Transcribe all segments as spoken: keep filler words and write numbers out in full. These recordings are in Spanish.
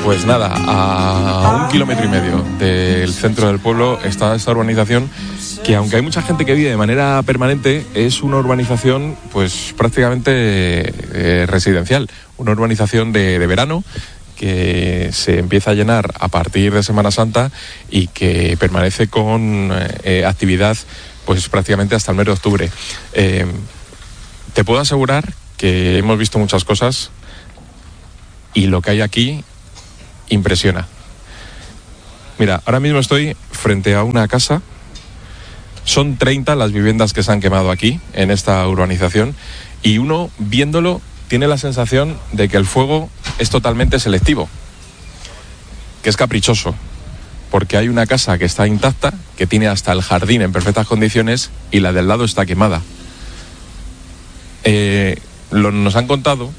Pues nada, a un kilómetro y medio del centro del pueblo está esta urbanización que, aunque hay mucha gente que vive de manera permanente, es una urbanización pues prácticamente eh, residencial, una urbanización de, de verano que se empieza a llenar a partir de Semana Santa y que permanece con eh, actividad pues prácticamente hasta el mes de octubre. Eh, te puedo asegurar que hemos visto muchas cosas y lo que hay aquí impresiona. Mira, ahora mismo estoy frente a una casa. Son treinta las viviendas que se han quemado aquí, en esta urbanización, y uno, viéndolo, tiene la sensación de que el fuego es totalmente selectivo, que es caprichoso, porque hay una casa que está intacta, que tiene hasta el jardín en perfectas condiciones, y la del lado está quemada. Eh, lo, nos han contado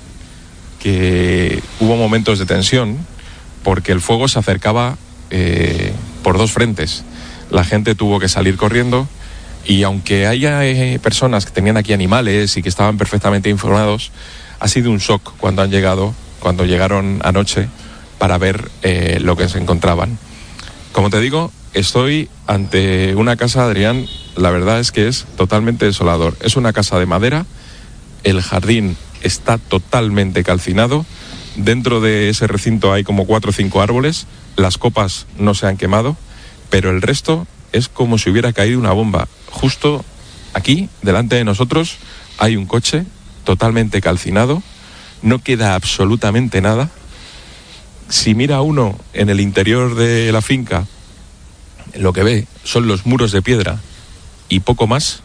que hubo momentos de tensión, porque el fuego se acercaba eh, por dos frentes. La gente tuvo que salir corriendo, y aunque haya eh, personas que tenían aquí animales y que estaban perfectamente informados, ha sido un shock cuando han llegado, cuando llegaron anoche para ver eh, lo que se encontraban. Como te digo, estoy ante una casa, Adrián, la verdad es que es totalmente desolador. Es una casa de madera, el jardín está totalmente calcinado, dentro de ese recinto hay como cuatro o cinco árboles, las copas no se han quemado, pero el resto es como si hubiera caído una bomba. Justo aquí, delante de nosotros, hay un coche totalmente calcinado, no queda absolutamente nada. Si mira uno en el interior de la finca, lo que ve son los muros de piedra y poco más.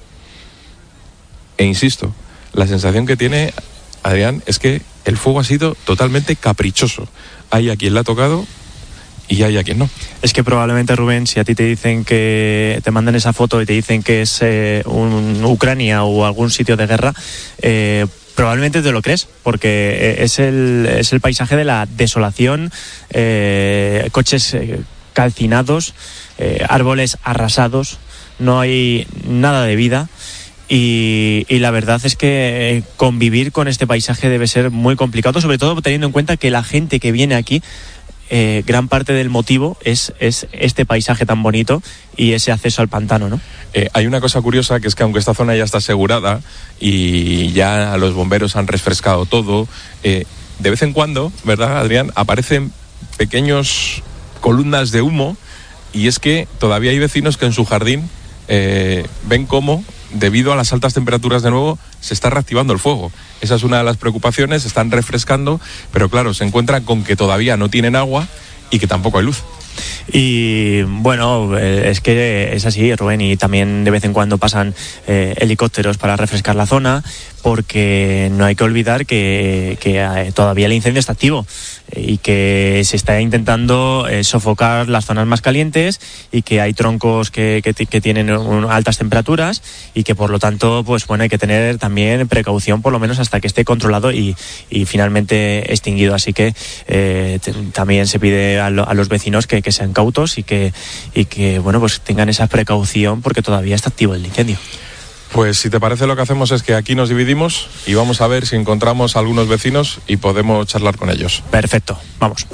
E insisto, la sensación que tiene Adrián es que el fuego ha sido totalmente caprichoso. Hay a quien le ha tocado y hay a quien no. Es que probablemente, Rubén, si a ti te dicen que te mandan esa foto y te dicen que es eh, un Ucrania o algún sitio de guerra, eh, probablemente te lo crees, porque es el, es el paisaje de la desolación, eh, coches eh, calcinados, eh, árboles arrasados, no hay nada de vida. Y, y la verdad es que eh, convivir con este paisaje debe ser muy complicado, sobre todo teniendo en cuenta que la gente que viene aquí, eh, gran parte del motivo es, es este paisaje tan bonito y ese acceso al pantano, ¿no? Eh, hay una cosa curiosa, que es que aunque esta zona ya está asegurada y ya los bomberos han refrescado todo, eh, de vez en cuando, ¿verdad, Adrián?, aparecen pequeños columnas de humo, y es que todavía hay vecinos que en su jardín eh, ven cómo, debido a las altas temperaturas de nuevo, se está reactivando el fuego. Esa es una de las preocupaciones, se están refrescando, pero claro, se encuentran con que todavía no tienen agua y que tampoco hay luz. Y bueno, es que es así, Rubén, y también de vez en cuando pasan eh, helicópteros para refrescar la zona, porque no hay que olvidar que, que eh, todavía el incendio está activo y que se está intentando eh, sofocar las zonas más calientes, y que hay troncos que, que, que tienen un, altas temperaturas, y que por lo tanto, pues bueno, hay que tener también precaución, por lo menos hasta que esté controlado y, y finalmente extinguido. Así que eh, t- también se pide a, lo, a los vecinos que, que sean cautos y que, y que bueno, pues tengan esa precaución, porque todavía está activo el incendio. Pues si te parece, lo que hacemos es que aquí nos dividimos y vamos a ver si encontramos a algunos vecinos y podemos charlar con ellos. Perfecto, vamos.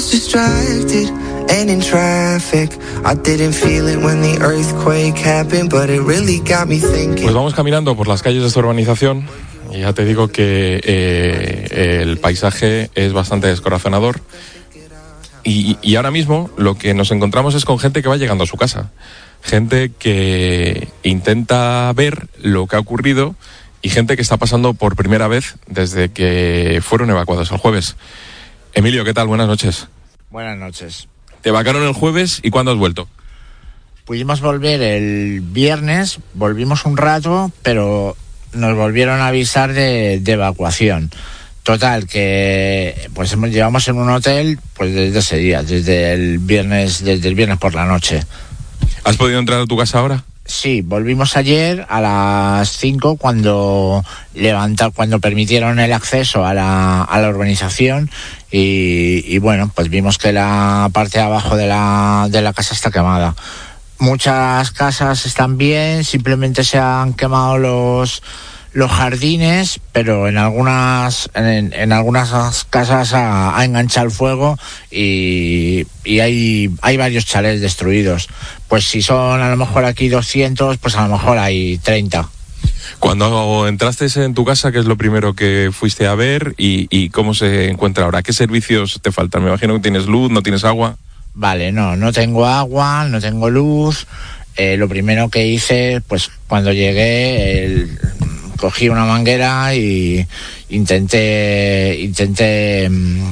Pues vamos caminando por las calles de esta urbanización y ya te digo que eh, el paisaje es bastante descorazonador. Y, y ahora mismo lo que nos encontramos es con gente que va llegando a su casa. Gente que intenta ver lo que ha ocurrido y gente que está pasando por primera vez desde que fueron evacuados el jueves. Emilio, ¿qué tal? Buenas noches. Buenas noches. Te evacuaron el jueves, ¿y cuándo has vuelto? Pudimos volver el viernes, volvimos un rato, pero nos volvieron a avisar de, de evacuación. Total, que pues hemos, llevamos en un hotel pues desde ese día, desde el viernes, desde el viernes por la noche. ¿Has podido entrar a tu casa ahora? Sí, volvimos ayer a las cinco cuando levanta, cuando permitieron el acceso a la, a la urbanización y, y bueno, pues vimos que la parte de abajo de la, de la casa está quemada. Muchas casas están bien, simplemente se han quemado los, los jardines, pero en algunas en, en algunas casas ha, ha enganchado el fuego y, y hay, hay varios chalés destruidos. Pues si son a lo mejor aquí doscientos, pues a lo mejor hay treinta. Cuando entraste en tu casa, ¿qué es lo primero que fuiste a ver y, y cómo se encuentra ahora? ¿Qué servicios te faltan? Me imagino que tienes luz, ¿no tienes agua? Vale, no, no tengo agua, no tengo luz. Eh, lo primero que hice, pues cuando llegué, el, cogí una manguera y intenté, intenté,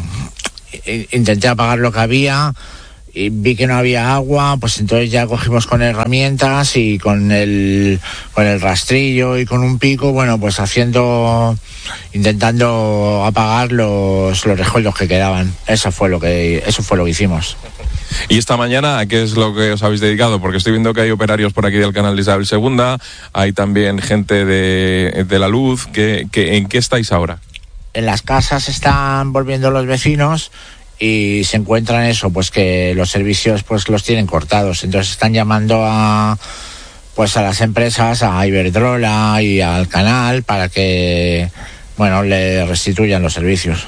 intenté apagar lo que había. Y vi que no había agua, pues entonces ya cogimos con herramientas y con el con el rastrillo y con un pico, bueno, pues haciendo, intentando apagar los los rescoldos que quedaban. Eso fue lo que eso fue lo que hicimos. ¿Y esta mañana a qué es lo que os habéis dedicado? Porque estoy viendo que hay operarios por aquí del canal de Isabel segunda, hay también gente de, de la luz. ¿Qué, qué, ¿En qué estáis ahora? En las casas están volviendo los vecinos y se encuentran eso, pues que los servicios pues los tienen cortados, entonces están llamando a pues a las empresas, a Iberdrola y al canal para que bueno le restituyan los servicios.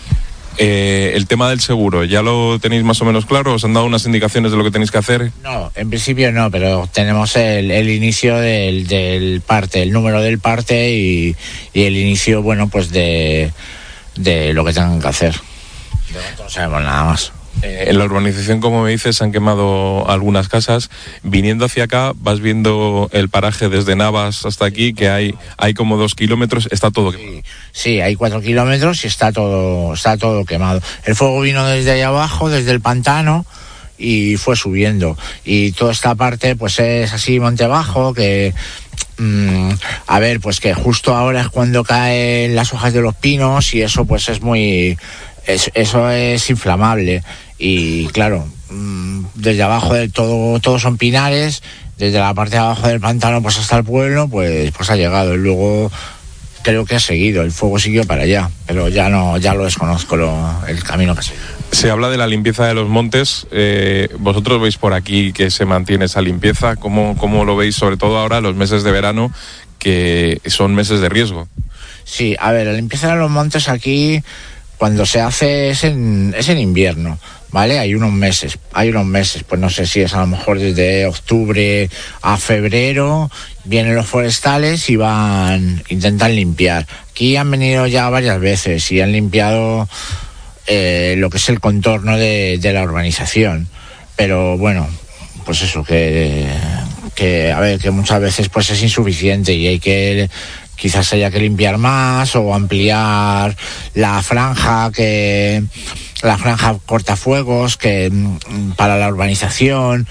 Eh, el tema del seguro, ¿ya lo tenéis más o menos claro? ¿Os han dado unas indicaciones de lo que tenéis que hacer? No, en principio no, pero tenemos el, el inicio del, del parte, el número del parte y, y el inicio, bueno, pues de, de lo que tengan que hacer. De momento no sabemos nada más. Eh, en la urbanización, como me dices, se han quemado algunas casas. Viniendo hacia acá, vas viendo el paraje desde Navas hasta aquí, que hay hay como dos kilómetros, está todo quemado. Sí, sí, hay cuatro kilómetros y está todo, está todo quemado. El fuego vino desde ahí abajo, desde el pantano, y fue subiendo. Y toda esta parte, pues es así monte abajo, que... Mm, a ver, pues que justo ahora es cuando caen las hojas de los pinos y eso pues es muy... Es, eso es inflamable y claro, desde abajo del todo, todos son pinares, desde la parte de abajo del pantano pues hasta el pueblo, pues, pues ha llegado. Y luego creo que ha seguido, el fuego siguió para allá, pero ya no, ya lo desconozco lo, el camino que ha seguido. Se habla de la limpieza de los montes, eh, vosotros veis por aquí que se mantiene esa limpieza, ¿cómo, cómo lo veis sobre todo ahora los meses de verano que son meses de riesgo? Sí, a ver, la limpieza de los montes aquí cuando se hace es en, es en invierno, ¿vale? Hay unos meses, hay unos meses, pues no sé si es a lo mejor desde octubre a febrero, vienen los forestales y van, intentan limpiar. Aquí han venido ya varias veces y han limpiado eh, lo que es el contorno de, de la urbanización, pero bueno, pues eso, que, que, a ver, que muchas veces pues es insuficiente y hay que... Quizás haya que limpiar más o ampliar la franja que la franja cortafuegos que para la urbanización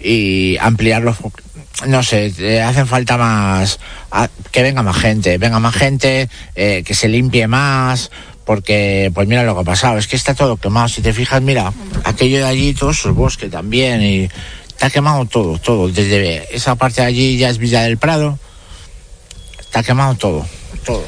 y ampliarlos. No sé, hacen falta más, que venga más gente, venga más gente, eh, que se limpie más, porque pues mira lo que ha pasado, es que está todo quemado. Si te fijas, mira, aquello de allí, todo su bosque también, y está quemado todo, todo, desde esa parte de allí ya es Villa del Prado. Está quemado todo, todo.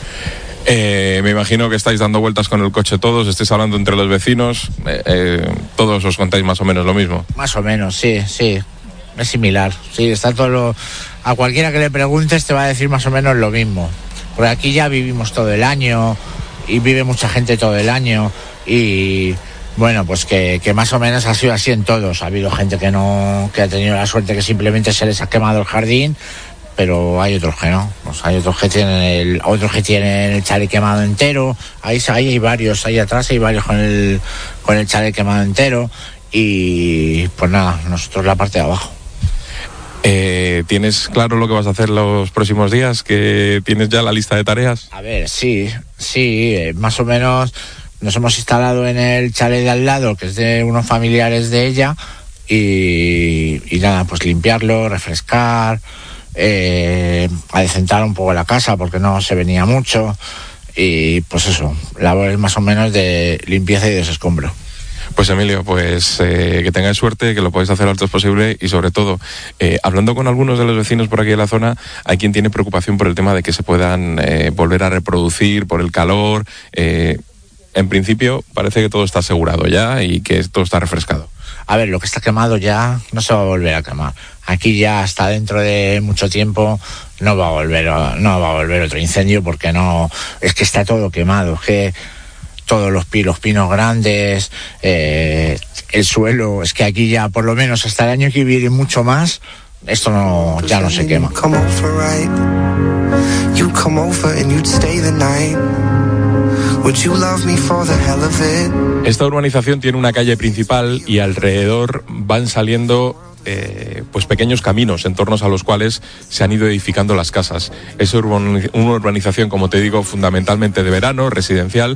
Eh, me imagino que estáis dando vueltas con el coche todos, estáis hablando entre los vecinos, eh, eh, todos os contáis más o menos lo mismo. Más o menos, sí, sí, es similar, sí, está todo lo... A cualquiera que le preguntes te va a decir más o menos lo mismo, porque aquí ya vivimos todo el año y vive mucha gente todo el año y... Bueno, pues que, que más o menos ha sido así en todos. Ha habido gente que no, que ha tenido la suerte que simplemente se les ha quemado el jardín, pero hay otros que no, pues hay otros que tienen el, otros que tienen el chalet quemado entero, ahí, ahí hay varios, ahí atrás hay varios con el, con el chalet quemado entero, y pues nada, nosotros la parte de abajo. Eh, ¿Tienes claro lo que vas a hacer los próximos días? ¿Que tienes ya la lista de tareas? A ver, sí, sí, eh, más o menos nos hemos instalado en el chalet de al lado, que es de unos familiares de ella, y, y nada, pues limpiarlo, refrescar, Eh, adecentar un poco la casa porque no se venía mucho y pues eso, labores más o menos de limpieza y desescombro. Pues Emilio, pues eh, que tengáis suerte, que lo podáis hacer lo antes posible y sobre todo, eh, hablando con algunos de los vecinos por aquí de la zona, hay quien tiene preocupación por el tema de que se puedan eh, volver a reproducir por el calor. Eh, en principio parece que todo está asegurado ya y que todo está refrescado. A ver, lo que está quemado ya no se va a volver a quemar. Aquí ya hasta dentro de mucho tiempo no va a volver, no va a volver otro incendio porque no, es que está todo quemado, es que todos los, pi, los pinos grandes, eh, el suelo, es que aquí ya por lo menos hasta el año que viene mucho más, esto no, ya no se quema. Esta urbanización tiene una calle principal y alrededor van saliendo eh, pues pequeños caminos en torno a los cuales se han ido edificando las casas. Es una urbanización, como te digo, fundamentalmente de verano, residencial.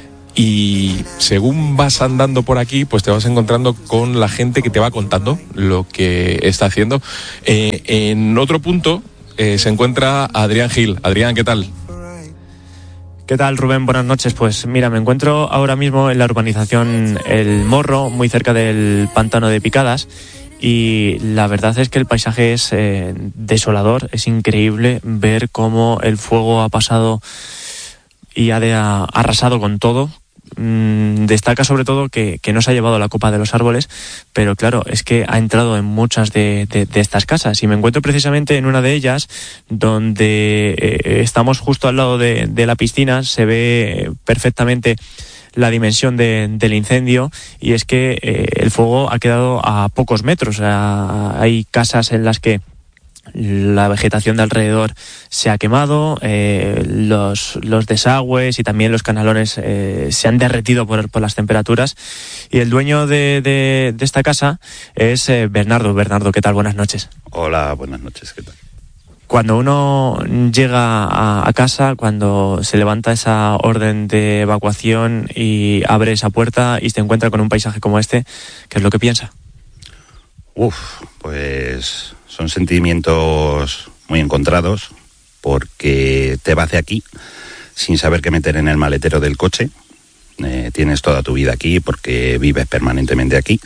Y según vas andando por aquí, pues te vas encontrando con la gente que te va contando lo que está haciendo. Eh, en otro punto eh, se encuentra Adrián Gil. Adrián, ¿qué tal? ¿Qué tal, Rubén? Buenas noches. Pues mira, me encuentro ahora mismo en la urbanización El Morro, muy cerca del pantano de Picadas. Y la verdad es que el paisaje es eh, desolador. Es increíble ver cómo el fuego ha pasado y ha, de, ha arrasado con todo. Mm, destaca sobre todo que, que no se ha llevado la copa de los árboles, pero claro, es que ha entrado en muchas de, de, de estas casas, y me encuentro precisamente en una de ellas donde eh, estamos justo al lado de, de la piscina. Se ve perfectamente la dimensión de, del incendio, y es que eh, el fuego ha quedado a pocos metros. O sea, hay casas en las que la vegetación de alrededor se ha quemado, eh, los, los desagües y también los canalones eh, se han derretido por, por las temperaturas. Y el dueño de, de, de esta casa es eh, Bernardo. Bernardo, ¿qué tal? Buenas noches. Hola, buenas noches, ¿qué tal? Cuando uno llega a, a casa, cuando se levanta esa orden de evacuación y abre esa puerta y se encuentra con un paisaje como este, ¿qué es lo que piensa? Uf, pues son sentimientos muy encontrados, porque te vas de aquí sin saber qué meter en el maletero del coche. Eh, tienes toda tu vida aquí porque vives permanentemente aquí.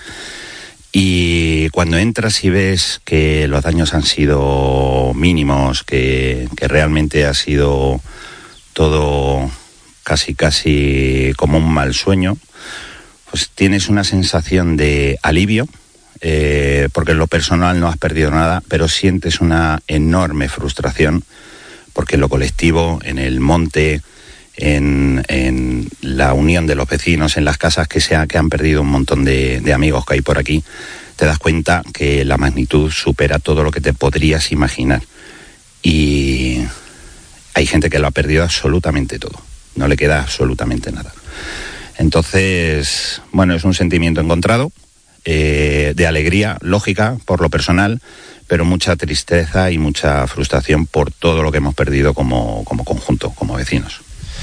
Y cuando entras y ves que los daños han sido mínimos, que, que realmente ha sido todo casi casi como un mal sueño, pues tienes una sensación de alivio. Eh, porque en lo personal no has perdido nada, pero sientes una enorme frustración porque en lo colectivo, en el monte, en, en la unión de los vecinos, en las casas que, se ha, que han perdido un montón de, de amigos que hay por aquí, te das cuenta que la magnitud supera todo lo que te podrías imaginar. Y hay gente que lo ha perdido absolutamente todo, no le queda absolutamente nada. Entonces, bueno, es un sentimiento encontrado. Eh, de alegría, lógica, por lo personal, pero mucha tristeza y mucha frustración por todo lo que hemos perdido como, como conjunto, como vecinos.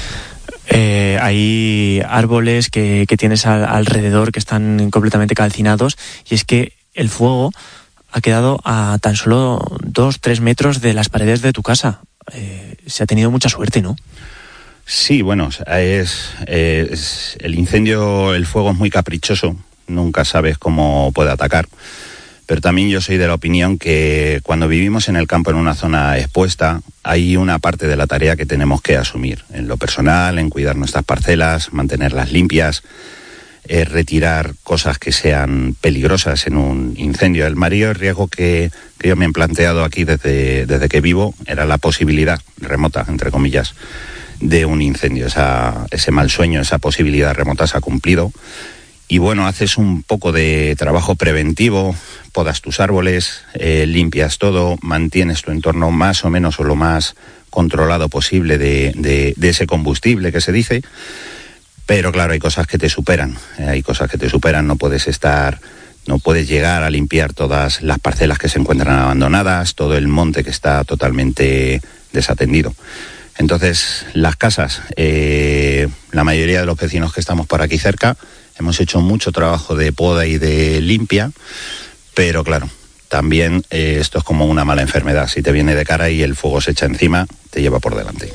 Eh, hay árboles que, que tienes al, alrededor que están completamente calcinados, y es que el fuego ha quedado a tan solo dos, tres metros de las paredes de tu casa. Eh, se ha tenido mucha suerte, ¿no? Sí, bueno, es, es el incendio, el fuego es muy caprichoso. Nunca sabes cómo puede atacar, pero también yo soy de la opinión que cuando vivimos en el campo, en una zona expuesta, hay una parte de la tarea que tenemos que asumir, en lo personal, en cuidar nuestras parcelas, mantenerlas limpias, eh, retirar cosas que sean peligrosas en un incendio. El mayor riesgo que, que yo me he planteado aquí desde, desde que vivo era la posibilidad remota, entre comillas, de un incendio. Esa, ese mal sueño, esa posibilidad remota se ha cumplido. Y bueno, haces un poco de trabajo preventivo, podas tus árboles, eh, limpias todo, mantienes tu entorno más o menos o lo más controlado posible de, de, de ese combustible que se dice. Pero claro, hay cosas que te superan, eh, hay cosas que te superan, no puedes estar, no puedes llegar a limpiar todas las parcelas que se encuentran abandonadas, todo el monte que está totalmente desatendido. Entonces, las casas, eh, la mayoría de los vecinos que estamos por aquí cerca, hemos hecho mucho trabajo de poda y de limpia, pero claro, también eh, esto es como una mala enfermedad. Si te viene de cara y el fuego se echa encima, te lleva por delante.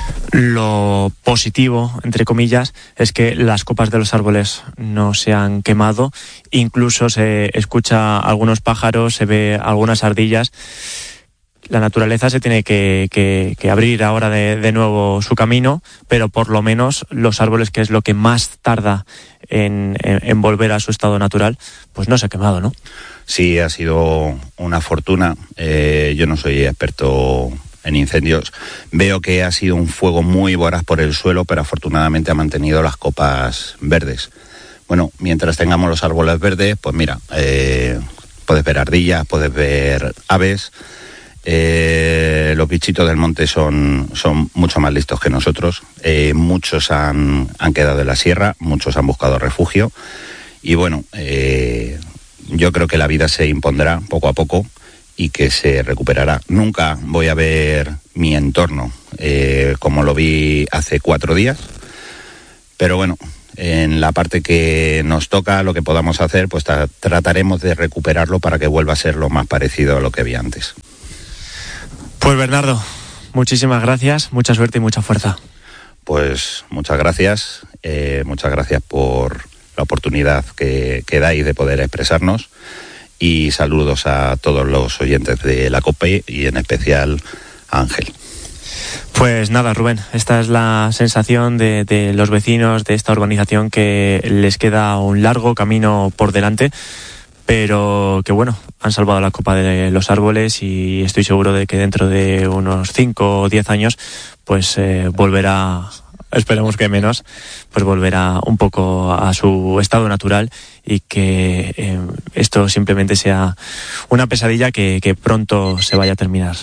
Lo positivo, entre comillas, es que las copas de los árboles no se han quemado. Incluso se escucha algunos pájaros, se ve algunas ardillas. La naturaleza se tiene que, que, que abrir ahora de, de nuevo su camino, pero por lo menos los árboles, que es lo que más tarda en, en, en volver a su estado natural, pues no se ha quemado, ¿no? Sí, ha sido una fortuna. Eh, yo no soy experto en incendios. Veo que ha sido un fuego muy voraz por el suelo, pero afortunadamente ha mantenido las copas verdes. Bueno, mientras tengamos los árboles verdes, pues mira, eh, puedes ver ardillas, puedes ver aves. Eh, los bichitos del monte son, son mucho más listos que nosotros. Eh, muchos han, han quedado en la sierra, muchos han buscado refugio. Y bueno, eh, yo creo que la vida se impondrá poco a poco y que se recuperará. Nunca voy a ver mi entorno eh, como lo vi hace cuatro días. Pero bueno, en la parte que nos toca, lo que podamos hacer, pues tra- trataremos de recuperarlo para que vuelva a ser lo más parecido a lo que había antes. Pues Bernardo, muchísimas gracias, mucha suerte y mucha fuerza. Pues muchas gracias, eh, muchas gracias por la oportunidad que, que dais de poder expresarnos, y saludos a todos los oyentes de la COPE y en especial a Ángel. Pues nada, Rubén, esta es la sensación de, de los vecinos de esta urbanización, que les queda un largo camino por delante, pero que bueno, han salvado la copa de los árboles, y estoy seguro de que dentro de unos cinco o diez años pues eh, volverá, esperemos que menos, pues volverá un poco a su estado natural, y que eh, esto simplemente sea una pesadilla que, que pronto se vaya a terminar.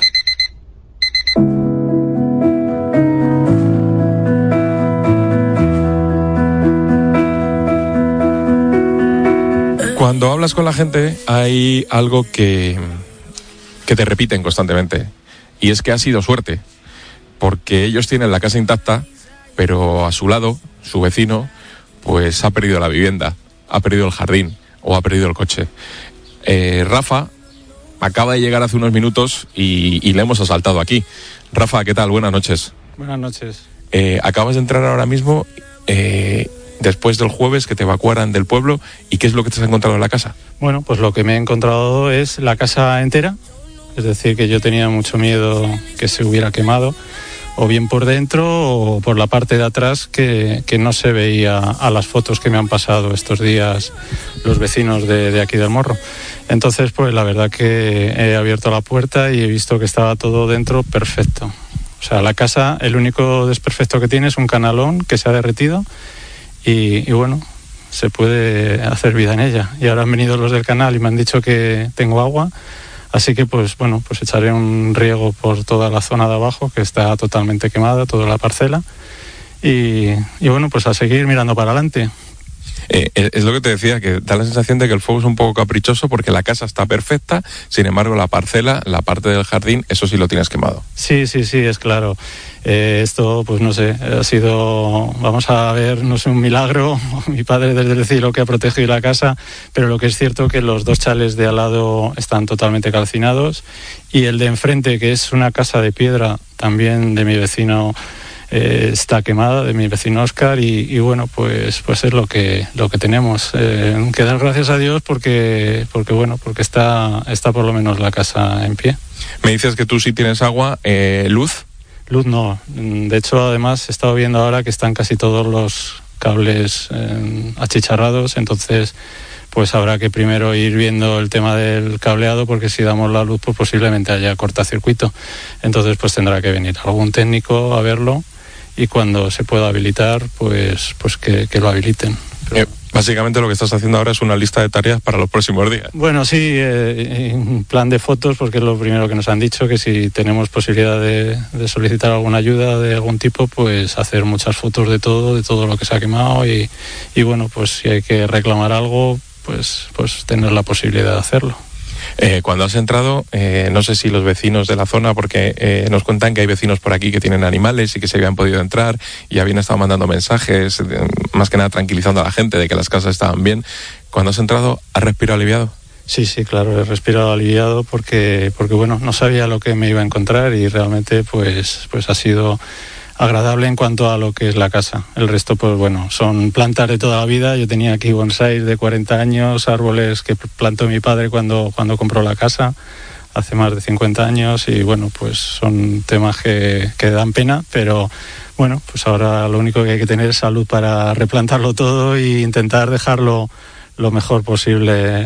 Cuando hablas con la gente hay algo que, que te repiten constantemente, y es que ha sido suerte, porque ellos tienen la casa intacta, pero a su lado, su vecino, pues ha perdido la vivienda, ha perdido el jardín o ha perdido el coche. Eh, Rafa acaba de llegar hace unos minutos y, y le hemos asaltado aquí. Rafa, ¿qué tal? Buenas noches. Buenas noches. Eh, acabas de entrar ahora mismo... Eh, después del jueves que te evacuaran del pueblo, ¿y qué es lo que te has encontrado en la casa? Bueno, pues lo que me he encontrado es la casa entera, es decir, que yo tenía mucho miedo que se hubiera quemado, o bien por dentro o por la parte de atrás, que, que no se veía a las fotos que me han pasado estos días los vecinos de, de aquí del Morro. Entonces, pues la verdad que he abierto la puerta y he visto que estaba todo dentro perfecto. O sea, la casa, el único desperfecto que tiene es un canalón que se ha derretido. Y, y bueno, se puede hacer vida en ella. Y ahora han venido los del canal y me han dicho que tengo agua, así que pues bueno, pues echaré un riego por toda la zona de abajo, que está totalmente quemada, toda la parcela, y, y bueno, pues a seguir mirando para adelante. Eh, es lo que te decía, que da la sensación de que el fuego es un poco caprichoso, porque la casa está perfecta, sin embargo la parcela, la parte del jardín, eso sí lo tienes quemado. Sí, sí, sí, es claro. Eh, esto, pues no sé, ha sido, vamos a ver, no sé, un milagro, mi padre desde el cielo que ha protegido la casa, pero lo que es cierto que los dos chales de al lado están totalmente calcinados, y el de enfrente, que es una casa de piedra también de mi vecino, Eh, está quemada, de mi vecino Óscar, y, y bueno, pues pues es lo que lo que tenemos. Eh, que dar gracias a Dios porque porque bueno, porque está está por lo menos la casa en pie. Me dices que tú sí tienes agua, eh, luz. Luz no. De hecho, además he estado viendo ahora que están casi todos los cables eh, achicharrados, entonces pues habrá que primero ir viendo el tema del cableado, porque si damos la luz pues posiblemente haya cortocircuito. Entonces pues tendrá que venir algún técnico a verlo, y cuando se pueda habilitar, pues pues que, que lo habiliten. Pero... Eh, básicamente lo que estás haciendo ahora es una lista de tareas para los próximos días. Bueno, sí, eh, en plan de fotos, porque es lo primero que nos han dicho, que si tenemos posibilidad de, de solicitar alguna ayuda de algún tipo, pues hacer muchas fotos de todo, de todo lo que se ha quemado, y, y bueno, pues si hay que reclamar algo, pues, pues tener la posibilidad de hacerlo. Eh, cuando has entrado, eh, no sé si los vecinos de la zona, porque eh, nos cuentan que hay vecinos por aquí que tienen animales y que se habían podido entrar y habían estado mandando mensajes, eh, más que nada tranquilizando a la gente de que las casas estaban bien. Cuando has entrado, ¿has respirado aliviado? Sí, sí, claro, he respirado aliviado porque, porque bueno, no sabía lo que me iba a encontrar, y realmente pues, pues ha sido agradable en cuanto a lo que es la casa. El resto, pues bueno, son plantas de toda la vida. Yo tenía aquí bonsáis de cuarenta años, árboles que plantó mi padre cuando, cuando compró la casa, hace más de cincuenta años, y bueno, pues son temas que, que dan pena, pero bueno, pues ahora lo único que hay que tener es salud para replantarlo todo e intentar dejarlo lo mejor posible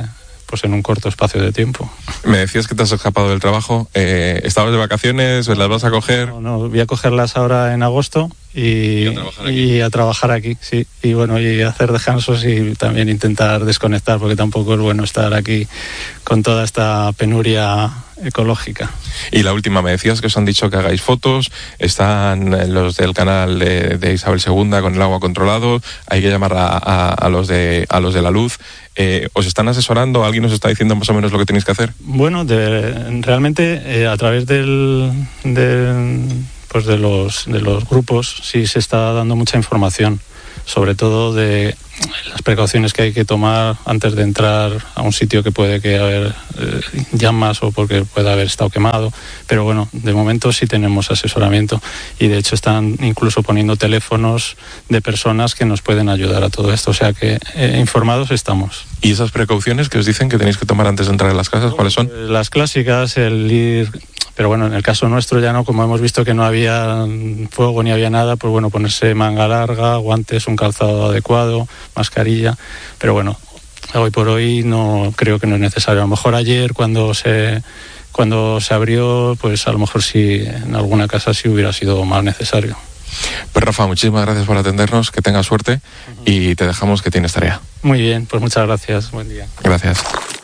pues en un corto espacio de tiempo. Me decías que te has escapado del trabajo. Eh, ¿Estabas de vacaciones? ¿Las vas a coger? No, no, voy a cogerlas ahora en agosto y, y, a, trabajar aquí. y a trabajar aquí, sí. Y bueno, y hacer descansos y también intentar desconectar, porque tampoco es bueno estar aquí con toda esta penuria ecológica. Y la última, me decías que os han dicho que hagáis fotos, están los del canal de, de Isabel segunda con el agua controlado, hay que llamar a, a, a los de a los de la luz. Eh, ¿Os están asesorando? ¿Alguien os está diciendo más o menos lo que tenéis que hacer? Bueno, de, realmente eh, a través del, del pues de los de los grupos sí se está dando mucha información, sobre todo de las precauciones que hay que tomar antes de entrar a un sitio que puede que haber eh, llamas o porque puede haber estado quemado, pero bueno, de momento sí tenemos asesoramiento y de hecho están incluso poniendo teléfonos de personas que nos pueden ayudar a todo esto, o sea que eh, informados estamos. ¿Y esas precauciones que os dicen que tenéis que tomar antes de entrar en las casas, cuáles son? Las clásicas, el ir... Pero bueno, en el caso nuestro ya no, como hemos visto que no había fuego ni había nada, pues bueno, ponerse manga larga, guantes, un calzado adecuado, mascarilla. Pero bueno, hoy por hoy no creo que no es necesario. A lo mejor ayer cuando se cuando se abrió, pues a lo mejor sí, en alguna casa sí hubiera sido más necesario. Pues Rafa, muchísimas gracias por atendernos, que tengas suerte y te dejamos que tienes tarea. Muy bien, pues muchas gracias. Buen día. Gracias.